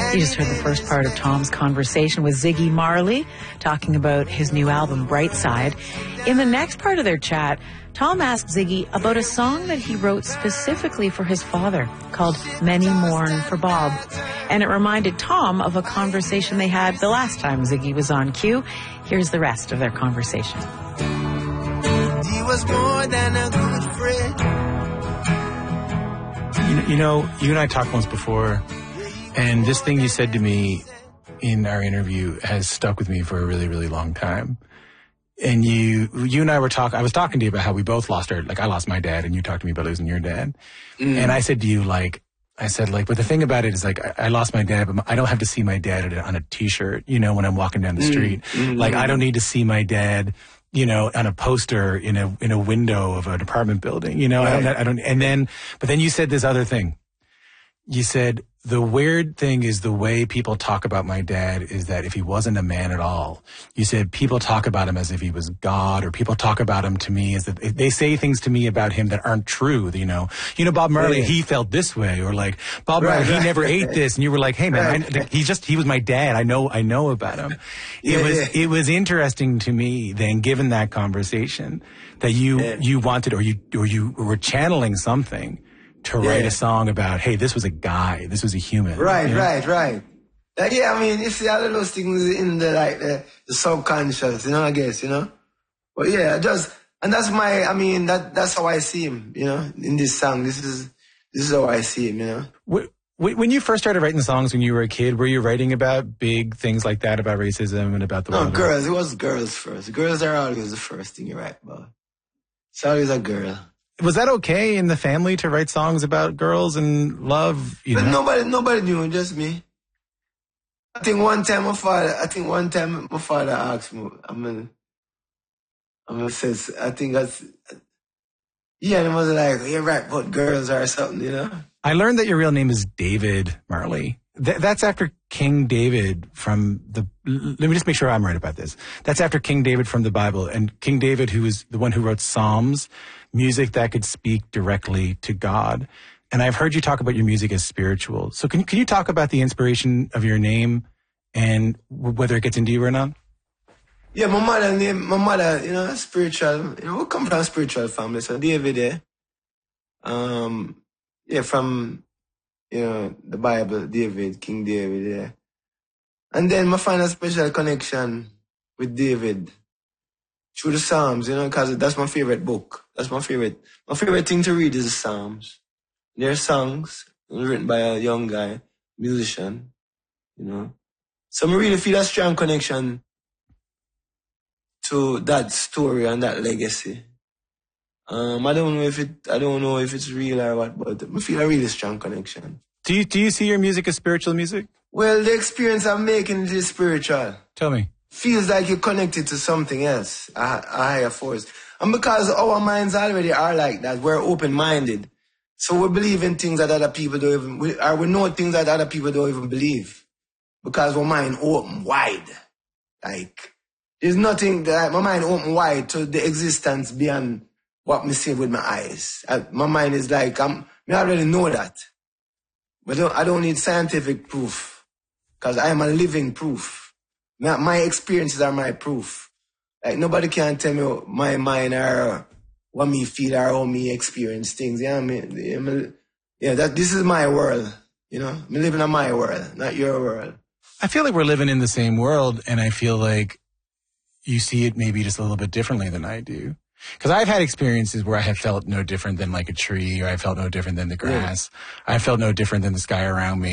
You just heard the first part of Tom's conversation with Ziggy Marley, talking about his new album, Bright Side. In the next part of their chat, Tom asked Ziggy about a song that he wrote specifically for his father, called Many Mourn for Bob. And it reminded Tom of a conversation they had the last time Ziggy was on cue. Here's the rest of their conversation. He was more than a good friend. You know, you and I talked once before, and this thing you said to me in our interview has stuck with me for a really, really long time. And you and I were I was talking to you about how we both lost I lost my dad, and you talked to me about losing your dad. And I said to you, but the thing about it is, I lost my dad, but I don't have to see my dad on a t-shirt, when I'm walking down the street. I don't need to see my dad, on a poster in a window of an apartment building, Right. I don't, but then you said this other thing. You said, the weird thing is the way people talk about my dad is that if he wasn't a man at all, you said people talk about him as if he was God, or people talk about him to me as if they say things to me about him that aren't true, Bob Marley, he felt this way, or Bob Marley, he never ate this. And you were like, hey man, he was my dad. I know about him. It was interesting to me then, given that conversation, that you wanted, or you were channeling something to write a song about, hey, this was a guy, this was a human. Right. You see all of those things in the subconscious, I guess, But yeah, and that's that's how I see him, in this song. This is how I see him, When you first started writing songs when you were a kid, were you writing about big things like that, about racism and about the world? No, girls. It was girls first. Girls are always the first thing you write about. It's always a girl. Was that okay in the family to write songs about girls and love? But nobody knew, just me. I think one time my father asked me, and he was like, you write about girls or something, I learned that your real name is David Marley. That's after King David from let me just make sure I'm right about this. That's after King David from the Bible. And King David, who is the one who wrote Psalms, music that could speak directly to God. And I've heard you talk about your music as spiritual. So can you talk about the inspiration of your name and whether it gets into you or not? Yeah, my mother, spiritual. We come from a spiritual family. So David, from the Bible, David, King David, yeah. And then I find a special connection with David through the Psalms, because that's my favorite book. That's my favorite thing to read is the Psalms. They're songs written by a young guy, musician, So I really feel a strong connection to that story and that legacy. I don't know if it's real or what, but I feel a really strong connection. Do you see your music as spiritual music? Well, the experience I'm making is spiritual. Tell me. Feels like you're connected to something else, a higher force. And because our minds already are like that, we're open-minded. So we believe in things that other people don't even, we know things that other people don't even believe. Because our mind open wide. There's nothing that, my mind open wide to the existence beyond what me see with my eyes. My mind is I already know that. But I don't need scientific proof. Because I am a living proof. My experiences are my proof. Nobody can tell me my mind or what me feel or how me experience things. This is my world. Me living in my world, not your world. I feel like we're living in the same world, and I feel like you see it maybe just a little bit differently than I do. Because I've had experiences where I have felt no different than a tree, or I felt no different than the grass. I felt no different than the sky around me.